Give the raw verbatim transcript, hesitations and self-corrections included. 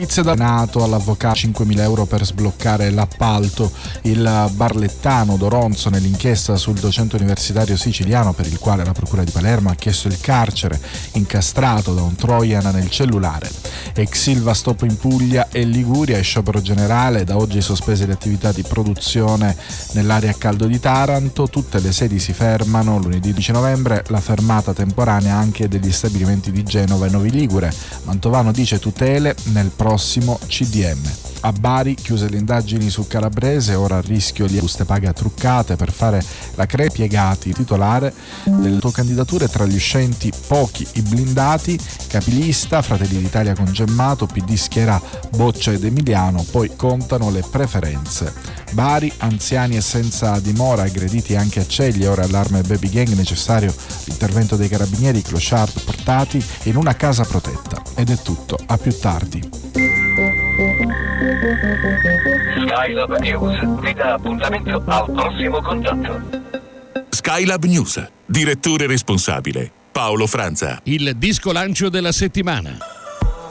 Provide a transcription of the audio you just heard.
Inizia da Nato all'avvocato cinquemila euro per sbloccare l'appalto. Il barlettano D'Oronzo nell'inchiesta sul docente universitario siciliano per il quale la procura di Palermo ha chiesto il carcere, incastrato da un trojan nel cellulare. Ex Silva stop in Puglia e Liguria e sciopero generale, da oggi sospese le attività di produzione nell'area a caldo di Taranto, tutte le sedi si fermano. Lunedì dodici novembre la fermata temporanea anche degli stabilimenti di Genova e Novi Ligure. Mantovano dice tutele nel prossimo C D M. A Bari chiuse le indagini su Calabrese, ora a rischio le buste paga truccate per fare la crea piegati. Titolare delle tue candidature tra gli uscenti pochi i blindati, capilista, Fratelli d'Italia con Gemmato, P D schiera Boccia ed Emiliano, poi contano le preferenze. Bari, anziani e senza dimora aggrediti anche a Ceglie, ora allarme baby gang, necessario l'intervento dei carabinieri, clochard portati in una casa protetta. Ed è tutto, a più tardi. Skylab News vi dà appuntamento al prossimo contatto. Skylab News, direttore responsabile Paolo Franza. Il disco lancio della settimana.